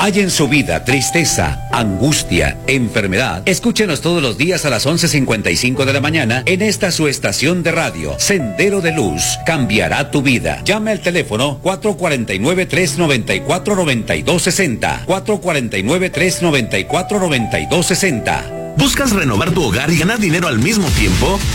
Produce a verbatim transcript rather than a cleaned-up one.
Hay en su vida tristeza, angustia, enfermedad. Escúchenos todos los días a las once cincuenta y cinco de la mañana en esta su estación de radio, Sendero de Luz. Cambiará tu vida. Llame al teléfono cuatro cuatro nueve, tres nueve cuatro, nueve dos seis cero. cuatro cuatro nueve, tres nueve cuatro, nueve dos seis cero. ¿Buscas renovar tu hogar y ganar dinero al mismo tiempo?